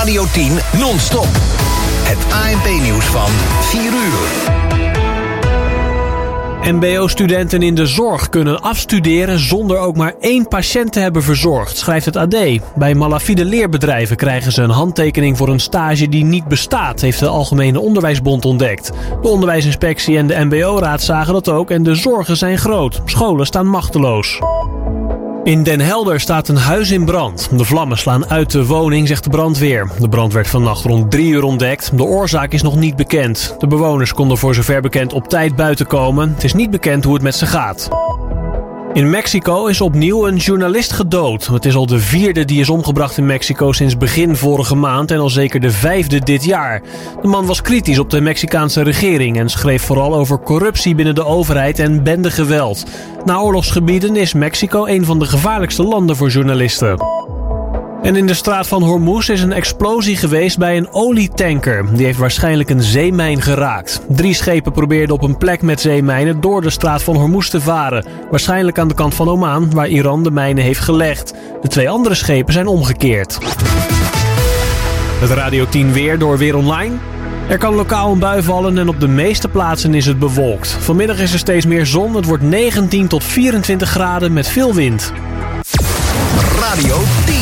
Radio 10 non-stop. Het ANP-nieuws van 4 uur. MBO-studenten in de zorg kunnen afstuderen zonder ook maar 1 patiënt te hebben verzorgd, schrijft het AD. Bij malafide leerbedrijven krijgen ze een handtekening voor een stage die niet bestaat, heeft de Algemene Onderwijsbond ontdekt. De onderwijsinspectie en de MBO-raad zagen dat ook en de zorgen zijn groot. Scholen staan machteloos. In Den Helder staat een huis in brand. De vlammen slaan uit de woning, zegt de brandweer. De brand werd vannacht rond 3 uur ontdekt. De oorzaak is nog niet bekend. De bewoners konden voor zover bekend op tijd buiten komen. Het is niet bekend hoe het met ze gaat. In Mexico is opnieuw een journalist gedood. Het is al de 4e die is omgebracht in Mexico sinds begin vorige maand en al zeker de 5e dit jaar. De man was kritisch op de Mexicaanse regering en schreef vooral over corruptie binnen de overheid en bendegeweld. Na oorlogsgebieden is Mexico een van de gevaarlijkste landen voor journalisten. En in de straat van Hormuz is een explosie geweest bij een olietanker. Die heeft waarschijnlijk een zeemijn geraakt. 3 schepen probeerden op een plek met zeemijnen door de straat van Hormuz te varen. Waarschijnlijk aan de kant van Oman, waar Iran de mijnen heeft gelegd. De 2 andere schepen zijn omgekeerd. Het Radio 10 weer door Weer Online. Er kan lokaal een bui vallen en op de meeste plaatsen is het bewolkt. Vanmiddag is er steeds meer zon. Het wordt 19 tot 24 graden met veel wind. Radio 10.